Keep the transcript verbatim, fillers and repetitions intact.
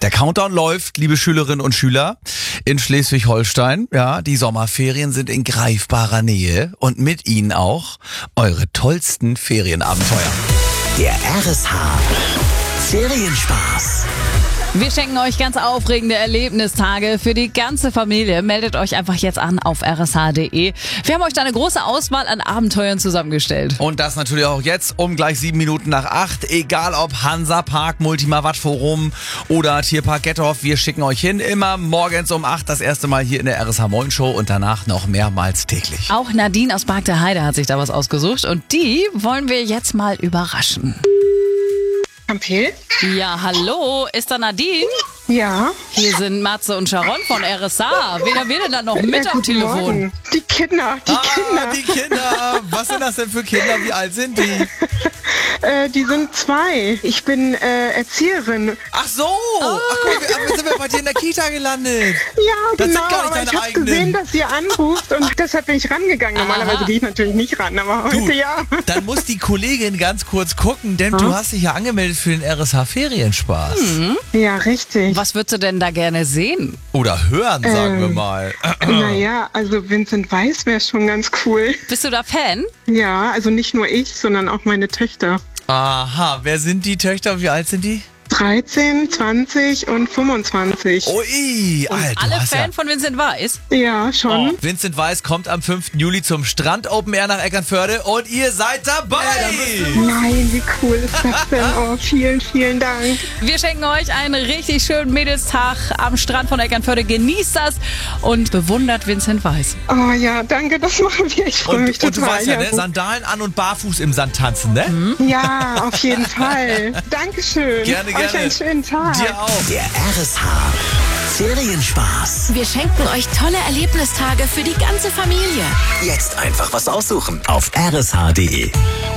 Der Countdown läuft, liebe Schülerinnen und Schüler, in Schleswig-Holstein. Ja, die Sommerferien sind in greifbarer Nähe und mit ihnen auch eure tollsten Ferienabenteuer. Der R S H Ferienspaß. Wir schenken euch ganz aufregende Erlebnistage für die ganze Familie. Meldet euch einfach jetzt an auf r s h punkt d e. Wir haben euch da eine große Auswahl an Abenteuern zusammengestellt. Und das natürlich auch jetzt um gleich sieben Minuten nach acht. Egal ob Hansapark, Multima Wattforum oder Tierpark Gettorf, wir schicken euch hin. Immer morgens um acht das erste Mal hier in der R S H Moin Show und danach noch mehrmals täglich. Auch Nadine aus Park der Heide hat sich da was ausgesucht und die wollen wir jetzt mal überraschen. Ampel? Ja, hallo, ist da Nadine? Ja. Hier sind Matze und Sharon von R S H. Wen haben wir denn da noch mit Ja, am guten Telefon? Morgen. Die Kinder, die ah, Kinder. die Kinder. Was sind das denn für Kinder? Wie alt sind die? Äh, die sind zwei. Ich bin äh, Erzieherin. Ach so. Ach guck, wir, wir sind wir bei dir in der Kita gelandet. Ja, Das sind genau. gar nicht Aber deine ich habe eigenen. gesehen, dass ihr anruft und deshalb bin ich rangegangen. Aha. Normalerweise gehe ich natürlich nicht ran, aber heute Du, ja. dann muss die Kollegin ganz kurz gucken, denn du hast dich ja angemeldet für den R S H Ferienspaß. Ja, richtig. Was würdest du denn da gerne sehen? Oder hören, sagen Ähm. wir mal. Naja, also Vincent Weiss wäre schon ganz cool. Bist du da Fan? Ja, also nicht nur ich, sondern auch meine Töchter. Aha, wer sind die Töchter? Wie alt sind die? dreizehn, zwanzig und fünfundzwanzig. Ui, Alter, du Alle hast Fan ja... von Vincent Weiss? Ja, schon. Oh, Vincent Weiss kommt am fünften Juli zum Strand Open Air nach Eckernförde und ihr seid dabei! Nein, wie cool ist das denn? Oh, vielen, vielen Dank. Wir schenken euch einen richtig schönen Mädelstag am Strand von Eckernförde. Genießt das und bewundert Vincent Weiss. Oh ja, danke, das machen wir. Ich freue Und, mich und total. du weißt ja, ne? so. Sandalen an und barfuß im Sand tanzen, ne? Ja, auf jeden Fall. Dankeschön. Gerne, Euch gerne. einen schönen Tag. Dir auch. Der R S H Ferienspaß. Wir schenken euch tolle Erlebnistage für die ganze Familie. Jetzt einfach was aussuchen auf r s h punkt d e.